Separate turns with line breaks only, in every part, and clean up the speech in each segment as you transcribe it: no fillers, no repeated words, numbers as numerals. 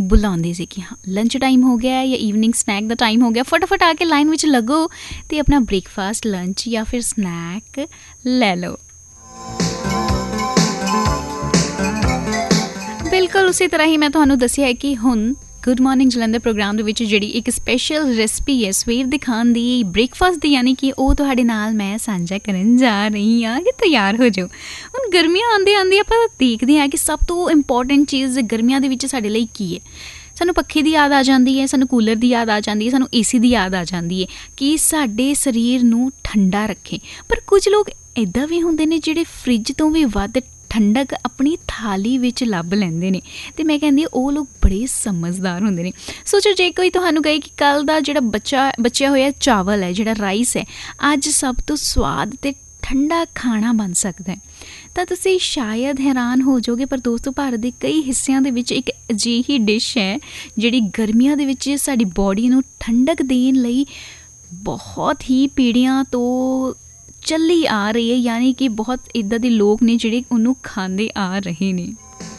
बुलाਉਂਦੇ ਸੀ कि हाँ lunch time हो गया या ईवनिंग स्नैक का टाइम हो गया, फटाफट आके लाइन में लगो तो अपना ब्रेकफास्ट लंच या फिर स्नैक ले लो। बिल्कुल उसी तरह ही मैं तुहानू दस्सिया है कि हुण गुड मॉर्निंग जलंधर प्रोग्राम ਦੇ ਵਿੱਚ ਜਿਹੜੀ ਇੱਕ ਸਪੈਸ਼ਲ ਰੈਸਪੀ ਹੈ ਸਵੇਰ ਦੇ ਖਾਣ ਦੀ, ਬ੍ਰੇਕਫਾਸਟ ਦੀ, ਯਾਨੀ ਕਿ ਉਹ ਤੁਹਾਡੇ ਨਾਲ ਮੈਂ ਸਾਂਝਾ ਕਰਨ ਜਾ ਰਹੀ ਹਾਂ ਕਿ ਤਿਆਰ ਹੋ ਜਾਓ। ਹੁਣ ਗਰਮੀਆਂ ਆਉਂਦੇ ਆਉਂਦੇ ਆਪਾਂ ਦੇਖਦੇ ਹਾਂ ਕਿ ਸਭ ਤੋਂ ਇੰਪੋਰਟੈਂਟ ਚੀਜ਼ ਗਰਮੀਆਂ ਦੇ ਵਿੱਚ ਸਾਡੇ ਲਈ ਕੀ ਹੈ। ਸਾਨੂੰ ਪੱਖੇ ਦੀ ਯਾਦ ਆ ਜਾਂਦੀ ਹੈ, ਸਾਨੂੰ ਕੂਲਰ ਦੀ ਯਾਦ ਆ ਜਾਂਦੀ ਹੈ, ਸਾਨੂੰ ਏਸੀ ਦੀ ਯਾਦ ਆ ਜਾਂਦੀ ਹੈ ਕਿ ਸਾਡੇ ਸਰੀਰ ਨੂੰ ਠੰਡਾ ਰੱਖੇ। ਪਰ ਕੁਝ ਲੋਕ ਇੱਦਾਂ ਵੀ ਹੁੰਦੇ ਨੇ ਜਿਹੜੇ ਫਰਿੱਜ ਤੋਂ ਵੀ ਵੱਧ ਠੰਡਕ ਆਪਣੀ ਥਾਲੀ ਵਿੱਚ ਲੱਭ ਲੈਂਦੇ ਨੇ, ਅਤੇ ਮੈਂ ਕਹਿੰਦੀ ਉਹ ਲੋਕ ਬੜੇ ਸਮਝਦਾਰ ਹੁੰਦੇ ਨੇ। ਸੋਚੋ ਜੇ ਕੋਈ ਤੁਹਾਨੂੰ ਕਹੇ ਕਿ ਕੱਲ੍ਹ ਦਾ ਜਿਹੜਾ ਬਚਿਆ ਹੋਇਆ ਚਾਵਲ ਹੈ, ਜਿਹੜਾ ਰਾਈਸ ਹੈ, ਅੱਜ ਸਭ ਤੋਂ ਸਵਾਦ ਅਤੇ ਠੰਡਾ ਖਾਣਾ ਬਣ ਸਕਦਾ ਹੈ, ਤਾਂ ਤੁਸੀਂ ਸ਼ਾਇਦ ਹੈਰਾਨ ਹੋ ਜਾਓਗੇ। ਪਰ ਦੋਸਤੋ ਭਾਰਤ ਦੇ ਕਈ ਹਿੱਸਿਆਂ ਦੇ ਵਿੱਚ ਇੱਕ ਅਜਿਹੀ ਡਿਸ਼ ਹੈ ਜਿਹੜੀ ਗਰਮੀਆਂ ਦੇ ਵਿੱਚ ਸਾਡੀ ਬੋਡੀ ਨੂੰ ਠੰਡਕ ਦੇਣ ਲਈ ਬਹੁਤ ਹੀ ਪੀੜ੍ਹੀਆਂ ਤੋਂ ਚੱਲੀ ਆ ਰਹੀ ਹੈ, ਯਾਨੀ ਕਿ ਬਹੁਤ ਇੱਦਾਂ ਦੇ ਲੋਕ ਨੇ ਜਿਹੜੇ ਉਹਨੂੰ ਖਾਂਦੇ ਆ ਰਹੇ ਨੇ।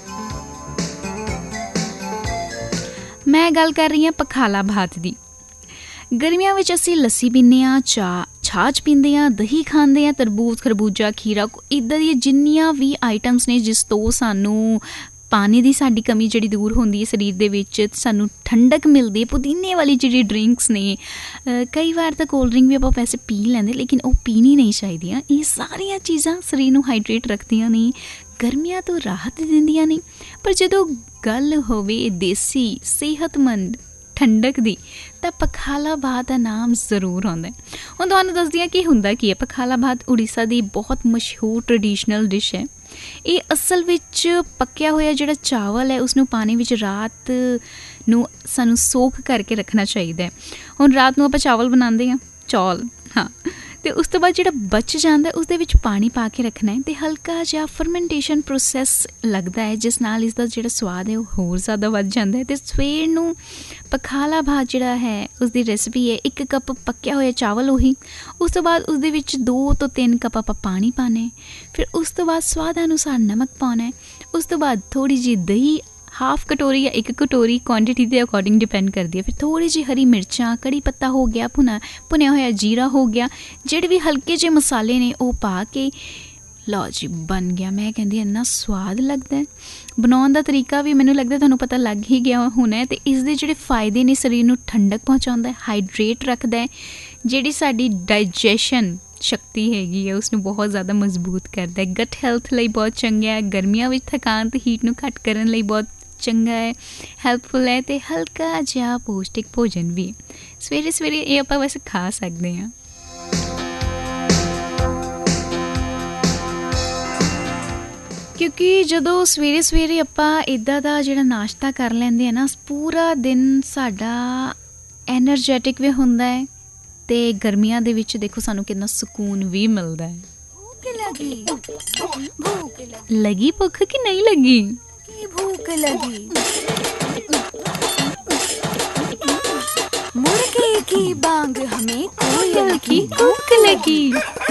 ਮੈਂ ਗੱਲ ਕਰ ਰਹੀ ਹਾਂ ਪਖਾਲਾ ਭਾਤ ਦੀ। ਗਰਮੀਆਂ ਵਿੱਚ ਅਸੀਂ ਲੱਸੀ ਪੀਂਦੇ ਹਾਂ, ਛਾਛ ਪੀਂਦੇ ਹਾਂ, ਦਹੀਂ ਖਾਂਦੇ ਹਾਂ, ਤਰਬੂਜ, ਖਰਬੂਜਾ, ਖੀਰਾ, ਇੱਦਾਂ ਦੀਆਂ ਜਿੰਨੀਆਂ ਵੀ ਆਈਟਮਸ ਨੇ ਜਿਸ ਤੋਂ ਸਾਨੂੰ ਪਾਣੀ ਦੀ ਸਾਡੀ ਕਮੀ ਜਿਹੜੀ ਦੂਰ ਹੁੰਦੀ ਹੈ ਸਰੀਰ ਦੇ ਵਿੱਚ, ਸਾਨੂੰ ਠੰਡਕ ਮਿਲਦੀ ਹੈ। ਪੁਦੀਨੇ ਵਾਲੀ ਜਿਹੜੀ ਡਰਿੰਕਸ ਨੇ, ਕਈ ਵਾਰ ਤਾਂ ਕੋਲਡ ਡਰਿੰਕ ਵੀ ਆਪਾਂ ਵੈਸੇ ਪੀ ਲੈਂਦੇ, ਲੇਕਿਨ ਉਹ ਪੀਣੀ ਨਹੀਂ ਚਾਹੀਦੀਆਂ। ਇਹ ਸਾਰੀਆਂ ਚੀਜ਼ਾਂ ਸਰੀਰ ਨੂੰ ਹਾਈਡਰੇਟ ਰੱਖਦੀਆਂ ਨੇ, ਗਰਮੀਆਂ ਤੋਂ ਰਾਹਤ ਦਿੰਦੀਆਂ ਨੇ। ਪਰ ਜਦੋਂ ਗੱਲ ਹੋਵੇ ਦੇਸੀ ਸਿਹਤਮੰਦ ਠੰਡਕ ਦੀ, ਤਾਂ ਪਖਾਲਾ ਭਾਤ ਦਾ ਨਾਮ ਜ਼ਰੂਰ ਆਉਂਦਾ। ਹੁਣ ਤੁਹਾਨੂੰ ਦੱਸਦੀ ਹਾਂ ਕਿ ਹੁੰਦਾ ਕੀ ਹੈ। ਪਖਾਲਾ ਭਾਤ ਉੜੀਸਾ ਦੀ ਬਹੁਤ ਮਸ਼ਹੂਰ ਟ੍ਰੈਡੀਸ਼ਨਲ ਡਿਸ਼ ਹੈ। ਇਹ ਅਸਲ ਵਿੱਚ ਪੱਕਿਆ ਹੋਇਆ ਜਿਹੜਾ ਚਾਵਲ ਹੈ ਉਸਨੂੰ ਪਾਣੀ ਵਿੱਚ ਰਾਤ ਨੂੰ ਸਾਨੂੰ ਸੋਕ ਕਰਕੇ ਰੱਖਣਾ ਚਾਹੀਦਾ ਹੈ। ਹੁਣ ਰਾਤ ਨੂੰ ਆਪਾਂ ਚਾਵਲ ਬਣਾਉਂਦੇ ਹਾਂ, ਚੌਲ, ਹਾਂ, ਅਤੇ ਉਸ ਤੋਂ ਬਾਅਦ ਜਿਹੜਾ ਬਚ ਜਾਂਦਾ ਉਸ ਦੇ ਵਿੱਚ ਪਾਣੀ ਪਾ ਕੇ ਰੱਖਣਾ ਹੈ, ਅਤੇ ਹਲਕਾ ਜਿਹਾ ਫਰਮੈਂਟੇਸ਼ਨ ਪ੍ਰੋਸੈਸ ਲੱਗਦਾ ਹੈ ਜਿਸ ਨਾਲ ਇਸਦਾ ਜਿਹੜਾ ਸਵਾਦ ਹੈ ਉਹ ਹੋਰ ਜ਼ਿਆਦਾ ਵੱਧ ਜਾਂਦਾ ਹੈ। ਅਤੇ ਸਵੇਰ ਨੂੰ ਪਖਾਲਾ ਭਾਤ ਜਿਹੜਾ ਹੈ ਉਸਦੀ ਰੈਸਪੀ ਹੈ 1 ਕੱਪ ਪੱਕਿਆ ਹੋਇਆ ਚਾਵਲ, ਉਹੀ, ਉਸ ਤੋਂ ਬਾਅਦ ਉਸਦੇ ਵਿੱਚ 2 ਤੋਂ 3 ਕੱਪ ਆਪਾਂ ਪਾਣੀ ਪਾਉਣਾ, ਫਿਰ ਉਸ ਤੋਂ ਬਾਅਦ ਸਵਾਦ ਅਨੁਸਾਰ ਨਮਕ ਪਾਉਣਾ, ਉਸ ਤੋਂ ਬਾਅਦ ਥੋੜ੍ਹੀ ਜਿਹੀ ਦਹੀਂ, ਹਾਫ ਕਟੋਰੀ ਜਾਂ 1 ਕਟੋਰੀ, ਕੁਆਂਟਿਟੀ ਦੇ ਅਕੋਰਡਿੰਗ ਡਿਪੈਂਡ ਕਰਦੀ ਹੈ। ਫਿਰ ਥੋੜ੍ਹੀ ਜਿਹੀ ਹਰੀ ਮਿਰਚਾਂ, ਕੜੀ ਪੱਤਾ ਹੋ ਗਿਆ, ਭੁੰਨਿਆ ਹੋਇਆ ਜੀਰਾ ਹੋ ਗਿਆ, ਜਿਹੜੇ ਵੀ ਹਲਕੇ ਜਿਹੇ ਮਸਾਲੇ ਨੇ ਉਹ ਪਾ ਕੇ ਲਓ ਜੀ ਬਣ ਗਿਆ। ਮੈਂ ਕਹਿੰਦੀ ਇੰਨਾ ਸਵਾਦ ਲੱਗਦਾ। ਬਣਾਉਣ ਦਾ ਤਰੀਕਾ ਵੀ ਮੈਨੂੰ ਲੱਗਦਾ ਤੁਹਾਨੂੰ ਪਤਾ ਲੱਗ ਹੀ ਗਿਆ ਹੋਣਾ। ਅਤੇ ਇਸ ਦੇ ਜਿਹੜੇ ਫਾਇਦੇ ਨੇ, ਸਰੀਰ ਨੂੰ ਠੰਡਕ ਪਹੁੰਚਾਉਂਦਾ, ਹਾਈਡਰੇਟ ਰੱਖਦਾ, ਜਿਹੜੀ ਸਾਡੀ ਡਾਈਜੈਸ਼ਨ ਸ਼ਕਤੀ ਹੈਗੀ ਹੈ ਉਸਨੂੰ ਬਹੁਤ ਜ਼ਿਆਦਾ ਮਜ਼ਬੂਤ ਕਰਦਾ, ਗਟ ਹੈਲਥ ਲਈ ਬਹੁਤ ਚੰਗਾ ਹੈ, ਗਰਮੀਆਂ ਵਿੱਚ ਥਕਾਨ ਅਤੇ ਹੀਟ ਨੂੰ ਘੱਟ ਕਰਨ ਲਈ ਬਹੁਤ ਚੰਗਾ ਹੈ, ਹੈਲਪਫੁਲ ਹੈ, ਅਤੇ ਹਲਕਾ ਜਿਹਾ ਪੌਸ਼ਟਿਕ ਭੋਜਨ ਵੀ ਸਵੇਰੇ ਸਵੇਰੇ ਇਹ ਆਪਾਂ ਵੈਸੇ ਖਾ ਸਕਦੇ ਹਾਂ। ਕਿਉਂਕਿ ਜਦੋਂ ਸਵੇਰੇ ਸਵੇਰੇ ਆਪਾਂ ਇੱਦਾਂ ਦਾ ਜਿਹੜਾ ਨਾਸ਼ਤਾ ਕਰ ਲੈਂਦੇ ਹਾਂ ਨਾ, ਪੂਰਾ ਦਿਨ ਸਾਡਾ ਐਨਰਜੈਟਿਕ ਵੀ ਹੁੰਦਾ ਹੈ, ਅਤੇ ਗਰਮੀਆਂ ਦੇ ਵਿੱਚ ਦੇਖੋ ਸਾਨੂੰ ਕਿੰਨਾ ਸਕੂਨ ਵੀ ਮਿਲਦਾ ਹੈ। ਲੱਗੀ ਭੁੱਖ ਕਿ ਨਹੀਂ ਲੱਗੀ?
भूख लगी मुर्गे की बांग हमें कोयल की भूख लगी।